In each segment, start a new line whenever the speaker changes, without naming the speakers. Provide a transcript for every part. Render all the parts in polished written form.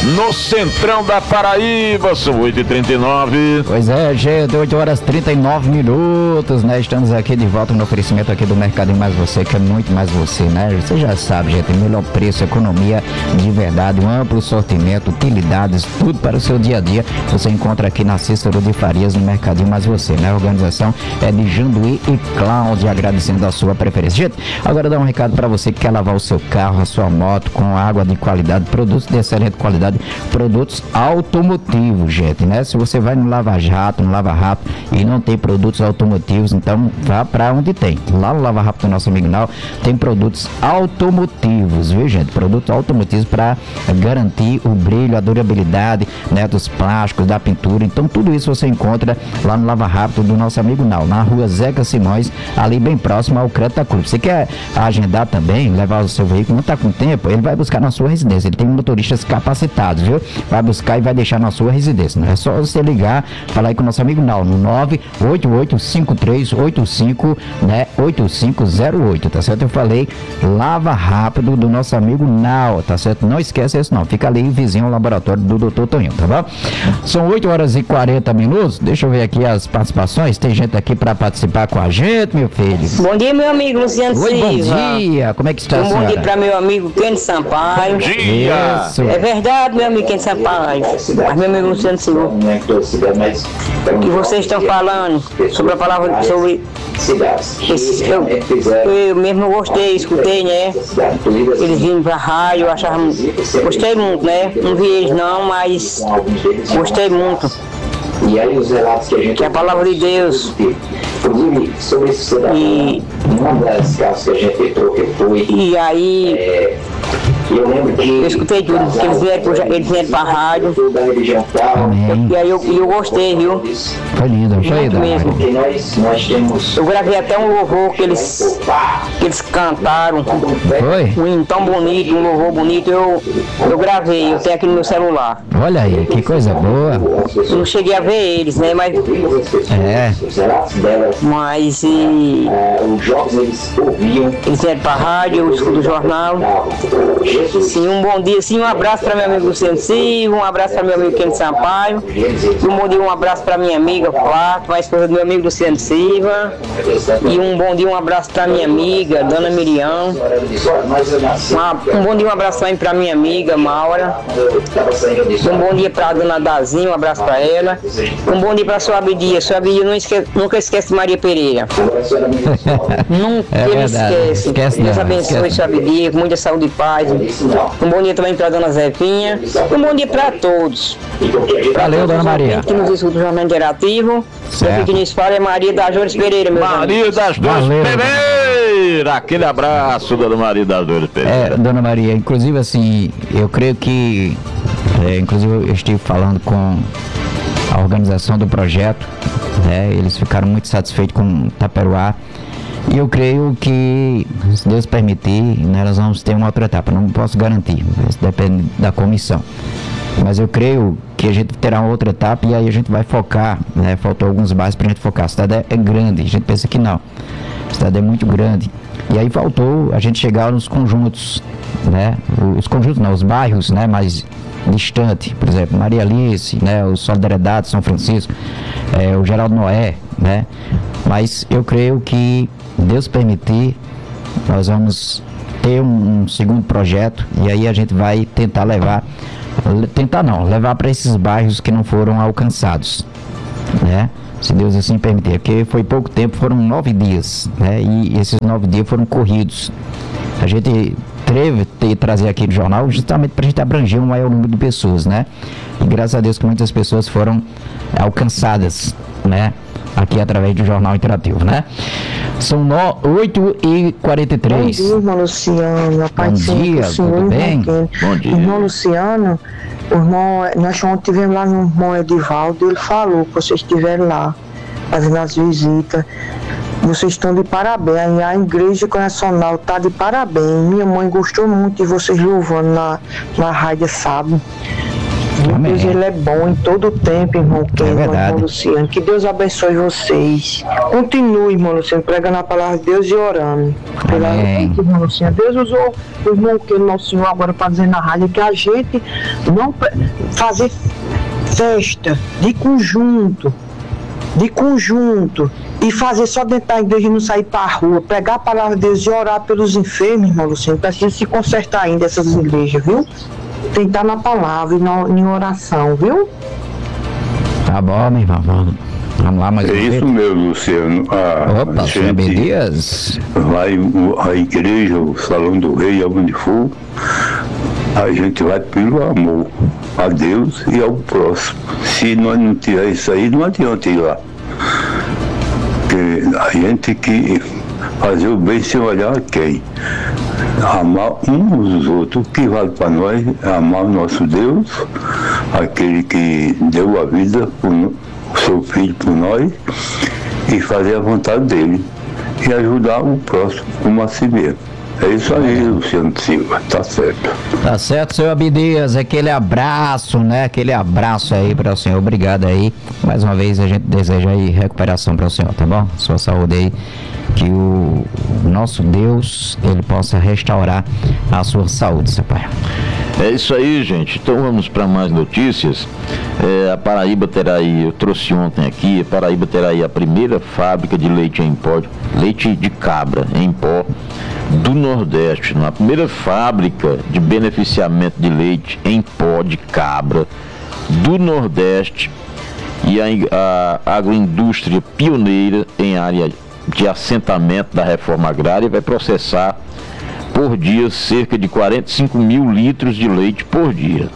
no centrão da Paraíba. São 8h39.
Pois é, gente, 8h39, né? Estamos aqui de volta no oferecimento aqui do Mercado e Mais Você, que é muito mais você, né? Você já sabe, gente, melhor preço, economia de verdade, um amplo sortimento, utilidades, tudo para o seu dia a dia. Você encontra aqui na Cícero de Farias, no Mercadinho Mais Você, né? A organização é de Janduí e Cláudia, agradecendo a sua preferência. Gente, agora dá um recado para você que quer lavar o seu carro, a sua moto com água de qualidade, produtos de excelente qualidade, produtos automotivos, gente, né? Se você vai no Lava Jato, no Lava Rápido e não tem produtos automotivos, então vá para onde tem. Lá no Lava Rápido do nosso amigo Nau tem produtos automotivos, viu, gente? Produtos automotivos para garantir o brilho, a durabilidade, né, dos plásticos, da pintura. Então tudo isso você encontra lá no Lava Rápido do nosso amigo Nau, na rua Zeca Simões, ali bem próximo ao Creta Clube. Você quer agendar também, levar o seu veículo, não está com tempo, ele vai buscar na sua residência. Ele tem motoristas capacitados, viu? Vai buscar e vai deixar na sua residência. Não é só você ligar, falar aí com o nosso amigo Nau, no 9885385, né, 8508, tá certo? Eu falei Lava Rápido do nosso amigo Nau, tá certo? Não esquece isso não, fica ali vizinho ao laboratório do Dr. Toninho, tá bom? São 8h40. Deixa eu ver aqui as participações. Tem gente aqui para participar com a gente, meu filho.
Bom dia, meu amigo Luciano Silva.
Oi, bom dia. Como é que está, senhora?
Bom dia para meu amigo Kenny Sampaio.
Bom dia.
Isso.
É verdade, meu amigo Kenny Sampaio. Mas meu amigo Luciano Silva, que vocês estão falando sobre a palavra, sobre eu mesmo gostei, escutei, né? Eles vindo pra rádio, eu achava, gostei muito, né? Não vi eles não, mas gostei muito.
E aí os relatos que a gente...
Que é a palavra de Deus.
Inclusive, sobre esse cidadão, uma das casos que a gente entrou, que foi...
E aí...
eu lembro que...
eu escutei tudo, que eles vieram pra rádio.
Amém.
E aí eu gostei, viu?
Foi lindo, foi lindo.
Mesmo.
Porque nós temos...
Eu gravei até um louvor que eles cantaram.
Foi?
Um hino tão bonito, um louvor bonito, eu gravei, eu tenho aqui no meu celular.
Olha aí, que coisa boa.
Eu não cheguei a ver eles, né? Mas
Os relatos delas, os jovens, eles ouviam...
eles vieram pra rádio, eu escuto o jornal. Sim, um bom dia, sim, um abraço para meu amigo Luciano Silva, um abraço para meu amigo Kenny Sampaio, e um bom dia, um abraço para minha amiga Flávia, a esposa do meu amigo Luciano Silva, e um bom dia, um abraço para minha amiga Dona Miriam, um bom dia, um abraço também para minha amiga Maura, um bom dia para a Dona Dazinha, um abraço para ela, um bom dia para a sua Abidia nunca esquece de Maria Pereira, nunca esquece, Deus abençoe sua Abidia, com muita saúde e paz. Um bom dia também para a Dona Zefinha. Um bom dia para todos.
Valeu, Dona Maria.
Que nos escuta o Jornal Interativo.
Certo.
Que nos fala é Maria das Dores Pereira, meu
Maria das Dores Pereira. Aquele abraço, Dona Maria das Dores Pereira.
Dona Maria, inclusive assim, eu creio que, inclusive eu estive falando com a organização do projeto, né? Eles ficaram muito satisfeitos com Taperoá. E eu creio que, se Deus permitir, né, nós vamos ter uma outra etapa. Não posso garantir, isso depende da comissão. Mas eu creio que a gente terá uma outra etapa e aí a gente vai focar, né? Faltou alguns bairros para a gente focar. A cidade é grande, a gente pensa que não. A cidade é muito grande. E aí faltou a gente chegar nos conjuntos, né? Os conjuntos não, os bairros, né? Mais distante, por exemplo, Maria Alice, né? O Solidariedade, São Francisco, o Geraldo Noé, né? Mas eu creio que, Deus permitir, nós vamos ter um segundo projeto e aí a gente vai tentar levar para esses bairros que não foram alcançados, né? Se Deus assim permitir, porque foi pouco tempo, foram 9 dias, né? E esses 9 dias foram corridos. A gente teve que trazer aqui no jornal justamente para a gente abranger um maior número de pessoas, né? E graças a Deus que muitas pessoas foram alcançadas, né? Aqui através do Jornal Interativo, né? São 8h43.
Bom dia, irmão Luciano.
Bom dia, tudo bem?
Bom dia.
Irmão Luciano, nós ontem estivemos lá no irmão Edivaldo, ele falou que vocês estiveram lá, fazendo as visitas. Vocês estão de parabéns, a Igreja Nacional está de parabéns. Minha mãe gostou muito de vocês louvando na rádio, sabe?
Amém.
Deus, ele é bom em todo o tempo, irmão Ken,
verdade.
irmão Luciano. Que Deus abençoe vocês. Continue, irmão Luciano, pregando a palavra de Deus e orando.
Amém.
Irmão Luciano, Deus usou o irmão Ken, nosso Senhor, agora para dizer na rádio que a gente não fazer festa de conjunto e fazer só dentro da igreja e não sair para a rua, pregar a palavra de Deus e orar pelos enfermos, irmão Luciano, precisa se consertar ainda essas igrejas, viu? Tem que estar na palavra e em oração, viu?
Tá bom, meu irmão. Vamos lá, mais
É
uma vez.
isso mesmo, Luciano.
Opa, senhor Abdias.
Vai a igreja, o salão do rei, aonde for, a gente vai pelo amor a Deus e ao próximo. Se nós não tiver isso aí, não adianta ir lá. Porque a gente tem que fazer o bem sem olhar a quem. Amar uns os outros. O que vale para nós é amar o nosso Deus, aquele que deu a vida por o seu filho por nós, e fazer a vontade dele e ajudar o próximo como a si mesmo. É isso aí, Luciano Silva, tá certo.
Tá certo, senhor Abdias, aquele abraço, né? Aquele abraço aí para o senhor, obrigado aí. Mais uma vez a gente deseja aí recuperação para o senhor, tá bom? Sua saúde aí, que o nosso Deus, ele possa restaurar a sua saúde, seu pai.
É isso aí, gente. Então vamos para mais notícias. A Paraíba terá aí, eu trouxe ontem aqui, a Paraíba terá aí a primeira fábrica de leite em pó, leite de cabra em pó do Nordeste, na primeira fábrica de beneficiamento de leite em pó de cabra do Nordeste, e a agroindústria pioneira em área de assentamento da reforma agrária vai processar por dia cerca de 45 mil litros de leite por dia.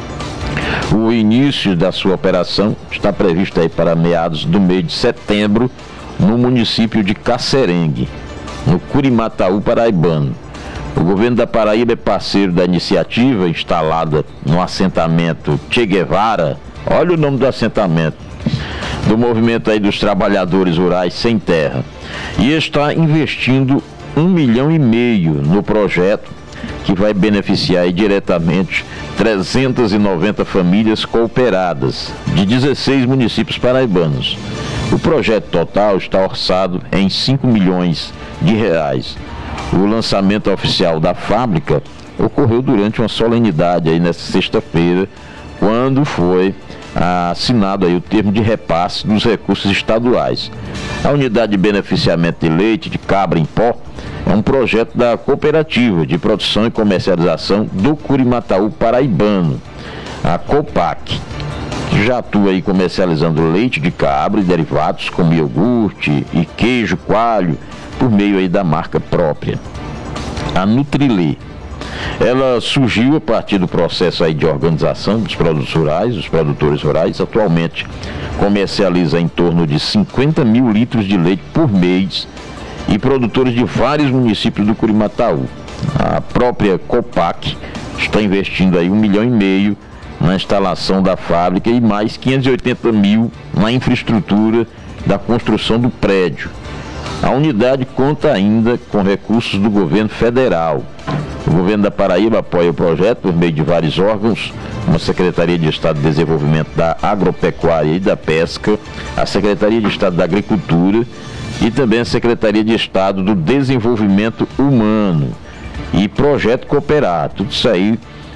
O início da sua operação está previsto aí para meados do mês de setembro no município de Cacerengue, no Curimataú paraibano. O governo da Paraíba é parceiro da iniciativa instalada no assentamento Che Guevara, olha o nome do assentamento, do movimento aí dos trabalhadores rurais sem terra, e está investindo 1,5 milhão no projeto, que vai beneficiar aí diretamente 390 famílias cooperadas de 16 municípios paraibanos. O projeto total está orçado em R$5 milhões. O lançamento oficial da fábrica ocorreu durante uma solenidade aí nesta sexta-feira, quando foi assinado aí o termo de repasse dos recursos estaduais. A unidade de beneficiamento de leite de cabra em pó é um projeto da cooperativa de produção e comercialização do Curimataú paraibano, a Copac, que já atua aí comercializando leite de cabra e derivados como iogurte e queijo coalho por meio aí da marca própria, a Nutrilê. Ela surgiu a partir do processo aí de organização dos produtores rurais. Atualmente comercializa em torno de 50 mil litros de leite por mês e produtores de vários municípios do Curimataú. A própria Copac está investindo aí 1,5 milhão na instalação da fábrica e mais 580 mil na infraestrutura da construção do prédio. A unidade conta ainda com recursos do governo federal. O governo da Paraíba apoia o projeto por meio de vários órgãos, como a Secretaria de Estado de Desenvolvimento da Agropecuária e da Pesca, a Secretaria de Estado da Agricultura e também a Secretaria de Estado do Desenvolvimento Humano e Projeto Cooperado. Tudo isso aí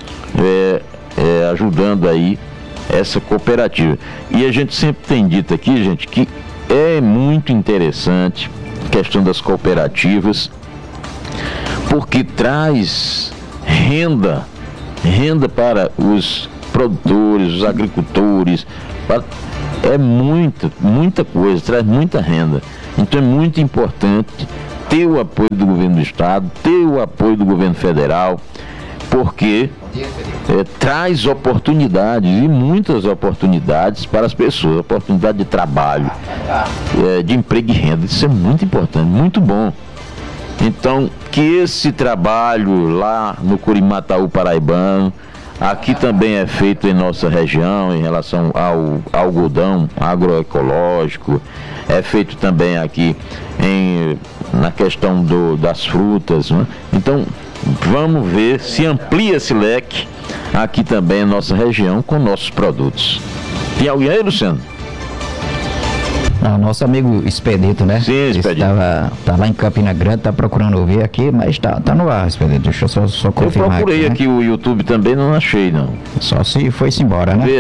ajudando aí essa cooperativa. E a gente sempre tem dito aqui, gente, que é muito interessante a questão das cooperativas, porque traz renda para os produtores, os agricultores. É muita coisa, traz muita renda. Então é muito importante ter o apoio do governo do estado, ter o apoio do governo federal, porque traz oportunidades, e muitas oportunidades para as pessoas, oportunidade de trabalho, de emprego e renda. Isso é muito importante, muito bom. Então, que esse trabalho lá no Curimataú paraibano, aqui também é feito em nossa região em relação ao algodão agroecológico, é feito também aqui na questão das frutas, né? Então, vamos ver se amplia esse leque aqui também na nossa região com nossos produtos. Tem alguém aí, Luciano?
Nosso amigo Expedito, né?
Sim, Expedito.
Tá lá em Campina Grande, tá procurando ouvir aqui, mas tá no ar, Expedito. Deixa eu só confirmar.
Eu procurei aqui o YouTube também, não achei, não.
Só se foi-se embora, né?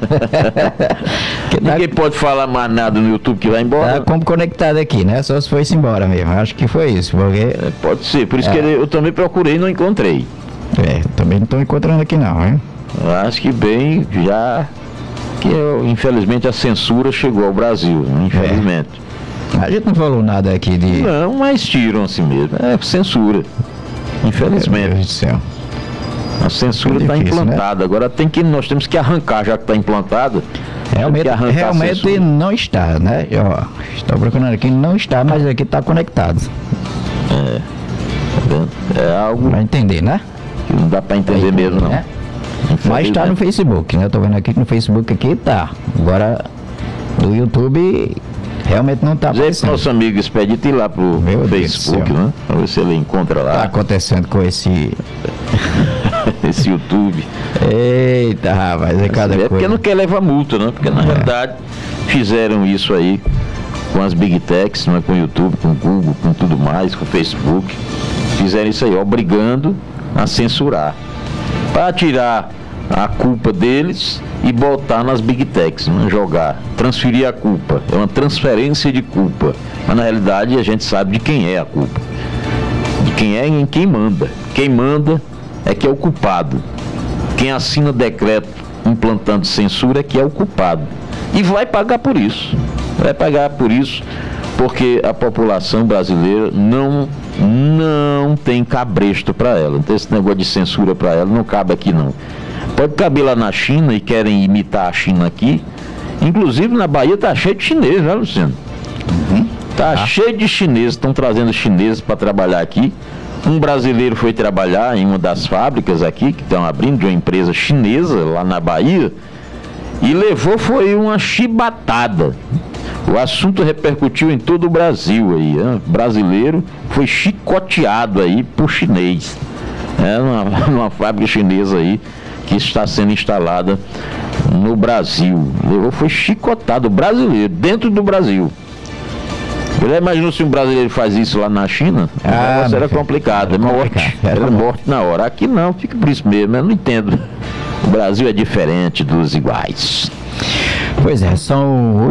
Ninguém pode falar mais nada no YouTube que vai embora.
Tá como conectado aqui, né? Só se foi-se embora mesmo. Acho que foi isso, porque...
Pode ser, por isso que eu também procurei e não encontrei.
Também não estou encontrando aqui não, hein?
Eu acho que bem, já... que infelizmente a censura chegou ao Brasil, infelizmente.
A gente não falou nada aqui de...
Não, mas tiram assim mesmo, é censura, infelizmente.
Meu Deus do céu.
A censura está implantada, né? Agora nós temos que arrancar, já que está implantada.
Realmente não está, né? Ó, estou procurando aqui, não está, mas aqui está conectado.
É algo...
Vai entender, né?
Que não dá para entender mesmo, não.
Né? Mas está no Facebook, né? Eu tô vendo aqui que no Facebook aqui tá. Agora, no YouTube, realmente não tá aparecendo.
Nosso amigo Expedito ir lá pro Facebook, né? Pra ver se ele encontra lá.
Tá acontecendo com esse...
esse YouTube.
Eita, rapaz, é cada coisa.
Porque não quer levar multa, né? Porque na realidade fizeram isso aí com as Big Techs, né? Com o YouTube, com o Google, com tudo mais, com o Facebook. Fizeram isso aí, obrigando a censurar. Para tirar a culpa deles e botar nas Big Techs, não jogar, transferir a culpa. É uma transferência de culpa. Mas na realidade a gente sabe de quem é a culpa. De quem é e em quem manda. Quem manda é que é o culpado. Quem assina decreto implantando censura é que é o culpado. E vai pagar por isso. Vai pagar por isso porque a população brasileira não tem cabresto para ela. Não tem esse negócio de censura para ela, não cabe aqui não. Pode caber lá na China e querem imitar a China aqui. Inclusive na Bahia tá cheio de chineses, né, Luciano? Cheio de chineses, estão trazendo chineses para trabalhar aqui. Um brasileiro foi trabalhar em uma das fábricas aqui, que estão abrindo, de uma empresa chinesa lá na Bahia, e foi uma chibatada. O assunto repercutiu em todo o Brasil aí, né? Brasileiro foi chicoteado aí por chinês, numa fábrica chinesa aí que está sendo instalada no Brasil. Foi chicotado, brasileiro, dentro do Brasil. Eu já imagino se um brasileiro faz isso lá na China, era complicado, era morte na hora. Aqui não, fica por isso mesmo, eu não entendo. O Brasil é diferente dos iguais.
Pois é, são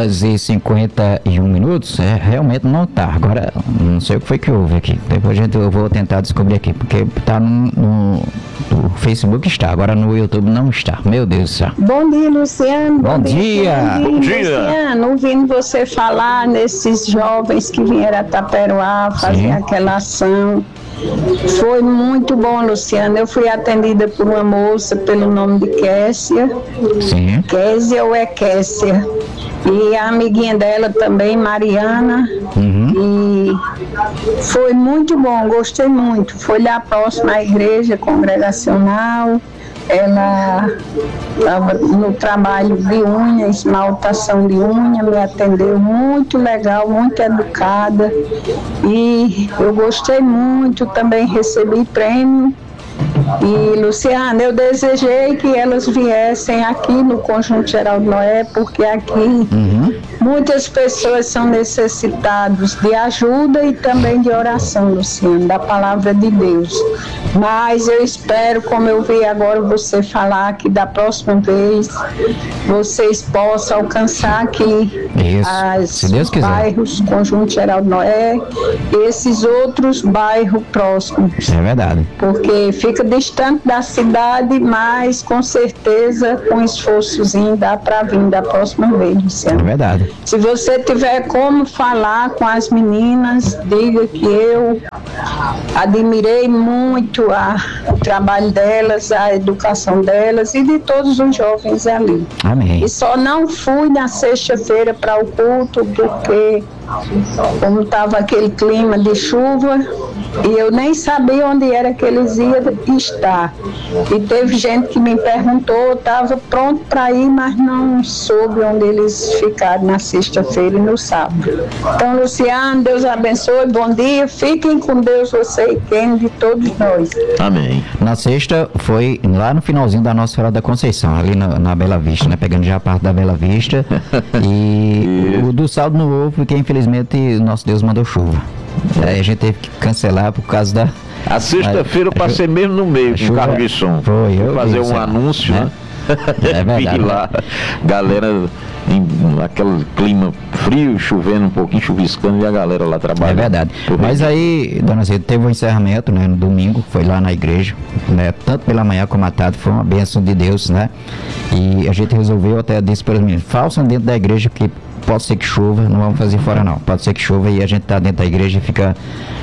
8h51. Realmente não tá. Agora, não sei o que foi que houve aqui. Depois eu vou tentar descobrir aqui, porque tá no Facebook está, agora no YouTube não está. Meu Deus do céu.
Bom dia, Luciano.
Bom dia.
Bom dia.
Luciano, ouvindo você falar nesses jovens que vieram a Taperoá fazer aquela ação. Foi muito bom, Luciano. Eu fui atendida por uma moça pelo nome de Kessia.
Sim.
Késia ou é Kessia. E a amiguinha dela também, Mariana. E foi muito bom, gostei muito. Foi lá próximo à igreja congregacional. Ela estava no trabalho de unha, esmaltação de unha, me atendeu muito legal, muito educada. E eu gostei muito, também recebi prêmio. E, Luciana, eu desejei que elas viessem aqui no Conjunto Geraldo Noé, porque aqui muitas pessoas são necessitadas de ajuda e também de oração, Luciana, da palavra de Deus. Mas eu espero, como eu vi agora você falar, que da próxima vez vocês possam alcançar aqui os bairros Conjunto Geraldo Noé, esses outros bairros próximos.
É verdade.
Porque fica distante da cidade, mas com certeza, com esforçozinho, dá para vir da próxima vez, Luciano.
É verdade.
Se você tiver como falar com as meninas, diga que eu admirei muito o trabalho delas, a educação delas e de todos os jovens ali.
Amém.
E só não fui na sexta-feira para o culto, porque como estava aquele clima de chuva, E eu nem sabia onde era que eles iam estar. E teve gente que me perguntou, estava pronto para ir, mas não soube onde eles ficaram na sexta-feira e no sábado. Então, Luciano, Deus abençoe, bom dia, fiquem com Deus, você e quem de todos nós.
Amém.
Na sexta foi lá no finalzinho da Nossa Senhora da Conceição, ali na Bela Vista, né? Pegando já a parte da Bela Vista. E o do sábado não houve, porque infelizmente nosso Deus mandou chuva. Aí a gente teve que cancelar por causa da...
A sexta-feira eu passei mesmo no meio com o carro de som.
Foi, eu
fazer
vi,
um anúncio, né?
É verdade.
Vi lá, galera aquele clima frio, chovendo um pouquinho, chuviscando, e a galera lá trabalhando.
É verdade. Mas aí, dona Cida, teve um encerramento, né, no domingo, foi lá na igreja, né, tanto pela manhã como à tarde, foi uma bênção de Deus, né? E a gente resolveu, até disse para os meninos, façam dentro da igreja, que pode ser que chova, não vamos fazer fora não, pode ser que chova e a gente tá dentro da igreja e fica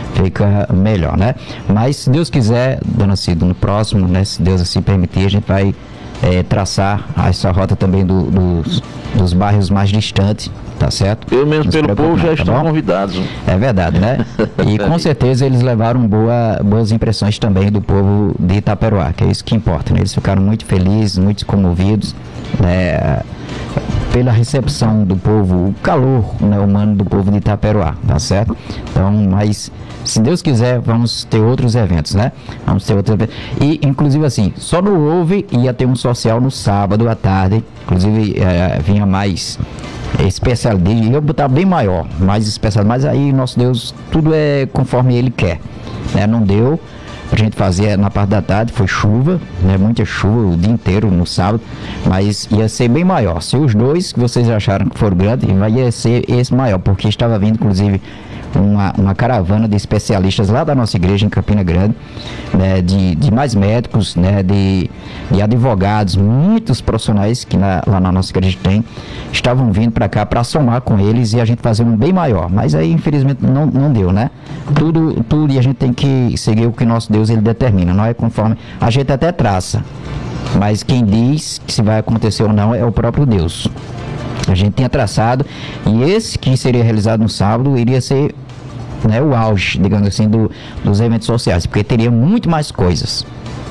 melhor, né? Mas se Deus quiser, dona Cida, no próximo, né, se Deus assim permitir, a gente vai traçar essa rota também dos bairros mais distantes, tá certo?
Pelo menos pelo povo já estão convidados.
É verdade, né? E com certeza eles levaram boas impressões também do povo de Itaperuá, que é isso que importa, né? Eles ficaram muito felizes, muito comovidos, né? Pela recepção do povo, o calor, né, humano do povo de Itaperuá, tá certo? Então, mas se Deus quiser, vamos ter outros eventos, né? Vamos ter outros eventos. E, inclusive, assim, só não houve, ia ter um social no sábado à tarde, inclusive vinha mais especialidade, ia botar bem maior, mais especial, mas aí, nosso Deus, tudo é conforme Ele quer, né? Não deu pra gente fazer na parte da tarde, foi chuva, né? Muita chuva o dia inteiro no sábado, mas ia ser bem maior. Se os dois que vocês acharam que foram grandes, ia ser esse maior, porque estava vindo, inclusive, uma caravana de especialistas lá da nossa igreja em Campina Grande, né, de mais médicos, né, de advogados, muitos profissionais que lá na nossa igreja estavam vindo para cá para somar com eles e a gente fazer um bem maior, mas aí infelizmente não deu, né? Tudo e a gente tem que seguir o que nosso Deus ele determina, não é conforme a gente até traça, mas quem diz que se vai acontecer ou não é o próprio Deus. A gente tinha traçado, e esse que seria realizado no sábado iria ser, né, o auge, digamos assim, dos eventos sociais, porque teria muito mais coisas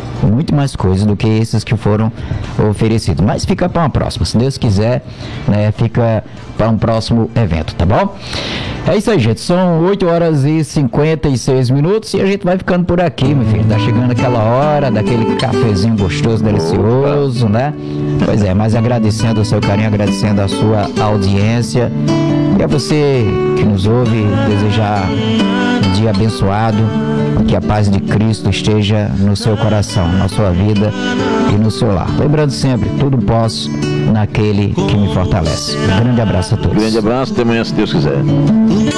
do que esses que foram oferecidos, mas fica para uma próxima, se Deus quiser, né, fica para um próximo evento, tá bom? É isso aí, gente, são 8h56 e a gente vai ficando por aqui, meu filho, tá chegando aquela hora daquele cafezinho gostoso, delicioso, né? Pois é, mas agradecendo o seu carinho, agradecendo a sua audiência, e a você que nos ouve, desejar um dia abençoado, que a paz de Cristo esteja no seu coração, na sua vida e no seu lar. Lembrando sempre, tudo posso naquele que me fortalece. Um grande abraço a todos.
Grande abraço, até amanhã, se Deus quiser.